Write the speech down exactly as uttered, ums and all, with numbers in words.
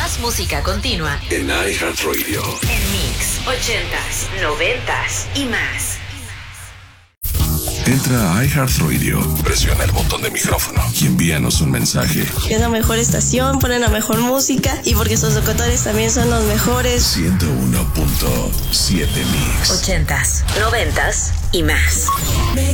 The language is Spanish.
Más música continua en iHeartRadio. En Mix ochentas, noventas y más. Entra a iHeartRadio, presiona el botón de micrófono y envíanos un mensaje. Es la mejor estación, ponen la mejor música y porque sus locutores también son los mejores. ciento uno punto siete Mix. Ochentas, noventas y más.